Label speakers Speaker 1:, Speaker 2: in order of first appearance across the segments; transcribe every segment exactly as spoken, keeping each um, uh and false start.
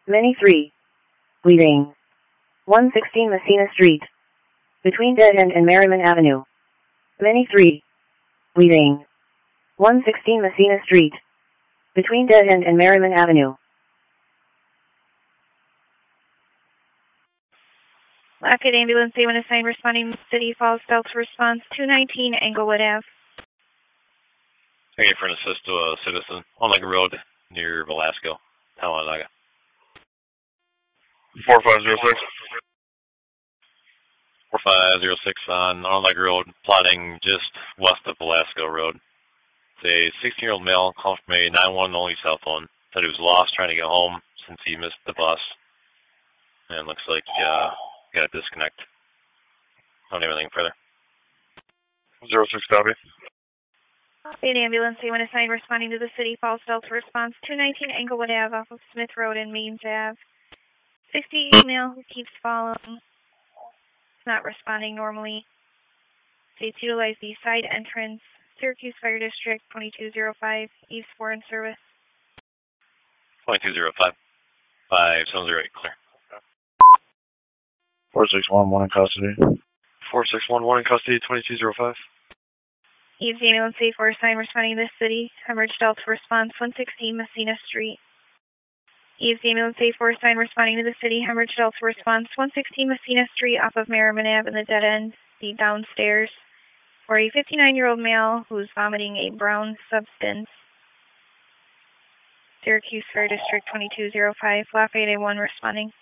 Speaker 1: Many three. Leaving. one sixteen Messina Street. Between Dead End and Merriman Avenue. Many three. Leaving. one sixteen Messina Street. Between Dead End and Merriman Avenue.
Speaker 2: Lockett Ambulance, A one assigned responding City Falls Delta response two nineteen Englewood Avenue.
Speaker 3: Thank you for an assist to a citizen on Lake Road near Velasco, Talladega.
Speaker 4: four five zero six.
Speaker 3: four five zero six on On Lake Road, plotting just west of Velasco Road. It's a sixteen-year-old male called from a nine one one only cell phone. Said he was lost trying to get home since he missed the bus. And looks like uh, he got a disconnect. Don't have anything further.
Speaker 4: zero six copy.
Speaker 2: State Ambulance, A one assigned responding to the City Falls Delta response two nineteen Englewood Avenue off of Smith Road and Mains Avenue. sixty-eight male who keeps falling. Not responding normally. States utilize the side entrance. Syracuse Fire District twenty-two oh five, East four in service.
Speaker 3: twenty-two oh five. five seven zero eight, clear.
Speaker 4: four six one one in custody. four six one one in custody, twenty-two oh five.
Speaker 2: Eves Ambulance A four assigned responding to the city. Emerge Delta response one sixteen Messina Street. Eves Ambulance A four assigned responding to the city. Emerge Delta response one sixteen Messina Street off of Merriman Avenue in the dead end, the downstairs. For a fifty-nine-year-old male who's vomiting a brown substance. Syracuse Fire District twenty-two oh five, Lafayette A one responding.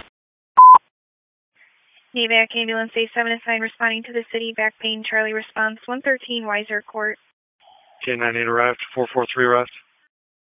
Speaker 2: NAVAC Ambulance A seven assigned responding to the city. Back pain, Charlie response one thirteen Weiser Court.
Speaker 4: K nine eight arrived, four four three arrived.